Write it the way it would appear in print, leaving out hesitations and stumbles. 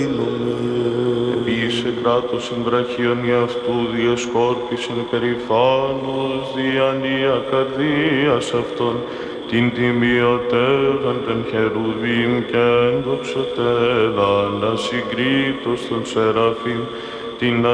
Επίσης κράτος συμπραχίων αυτού διασκόρπισεν περηφάνους διανία καρδίας αυτών, την τιμιωτέραν των χερουβίμ και ενδοξωτέραν ασυγκρίτως των σεραφείμ, την